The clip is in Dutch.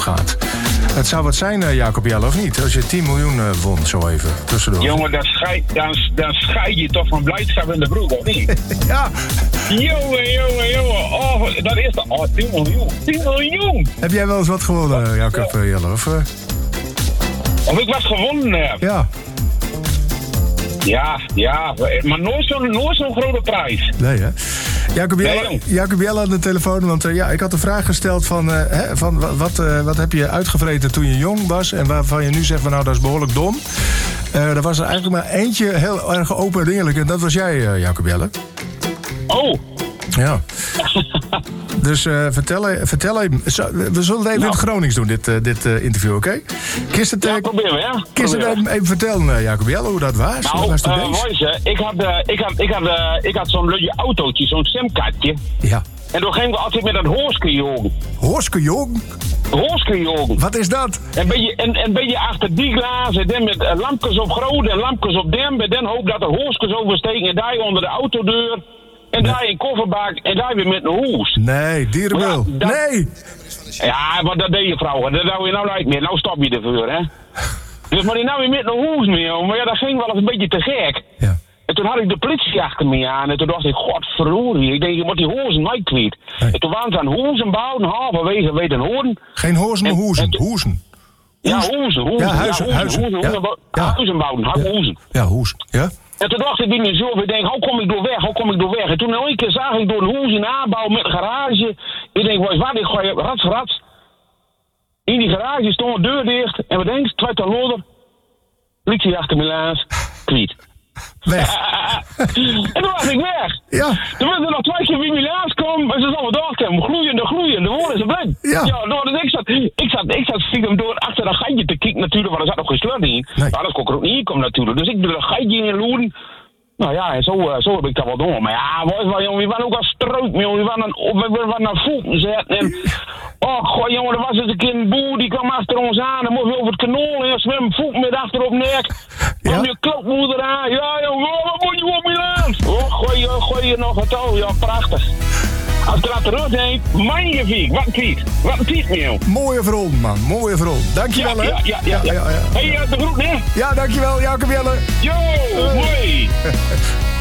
gaat. Het zou wat zijn, Jacob Jelle, of niet? Als je 10 miljoen won, zo even, tussendoor. Jongen, dan scheid je toch van blijdschap in de broek, of niet? Ja. Jongen. Oh, dat is de... 10 miljoen. 10 miljoen! Heb jij wel eens wat gewonnen, Jacob Jelle? Of ik wat gewonnen heb? Ja. Ja, maar nooit zo'n grote prijs. Nee, hè? Jacob Jelle aan de telefoon, want ik had de vraag gesteld van wat heb je uitgevreten toen je jong was en waarvan je nu zegt van nou dat is behoorlijk dom. Er was er eigenlijk maar eentje heel erg open en eerlijk en dat was jij, Jacob Jelle. Oh. Ja. Dus vertel even. We zullen het even in het Gronings doen, dit interview, oké? Ja, probeer we, ja. Kun je even vertellen, Jacob Jelle, hoe dat was? Ik had zo'n leuke autootje, zo'n simkaartje. Ja. En toen ging ik altijd met dat hoorske-jogen. Hoorske-jogen? Hoorske-jogen. Wat is dat? En ben je achter die glazen, dan met lampjes op groot en lampjes op dem. En dan hoop dat de hoorskes oversteken en daar onder de autodeur. En daar in kofferbak en daar weer met een hoes. Nee, dierenwil. Ja, nee! Ja, maar dat deed je vrouwen. Dat hou je nou nooit meer. Nou stop je ervoor, hè. Dus maar die nou weer met een hoes meer. Maar ja, dat ging wel eens een beetje te gek. Ja. En toen had ik de politie achter me aan. En toen dacht ik, godverdorie. Ik denk, je moet die hozen nooit kwijt. Nee. En toen waren ze aan hoezen bouwen. Halverwege weet een hoorn. Geen hozen, maar hoezen. Hoezen. Ja, hoezen. Ja, huizen. Huizen bouwen. Hoezen. Ja, hoezen. Ja. En toen dacht ik bij mezelf, ik denk, hoe kom ik door weg? En toen nog een keer zag ik door een hoes in aanbouw met een garage. Ik denk, wat, ik gooi rats. In die garage stond de deur dicht. En wat denk je, twee loder. Politie achter me laat. Kwiet. Weg. En toen was ik weg. Ja. Toen was er nog 2 keer bij me laat komen. En ze allemaal doorkomen. Gloeiende. De woorden ze blind. Ja. Dus ik zat stiekem door achter dat gatje te kijken natuurlijk. Want er zat nog geen slot in. Nee. Maar dat kon er ook niet in komen natuurlijk. Dus ik doe dat gatje in loeren. Nou ja, en zo heb ik dat wel doen. Maar ja, jongen, we waren ook als strook, jongen. We waren naar voeten zetten. En, goh, jongen, er was eens een keer een boer die kwam achter ons aan. Dan moest we over het kanool en zwemmen voeten met achterop nek. Ja? Kwam je klokmoeder aan. Ja, jongen, wat moet je op je land? Gooi je nog wat touw. Ja, prachtig. Als ik er terug heen, magnifiek. Wat een kwiet, joh. Mooie verhaal, man. Mooie verhaal. Dankjewel, hè? Ja. Hey, de groet, hè? Ja, dankjewel, Jacob Jelle. Yo, mooi.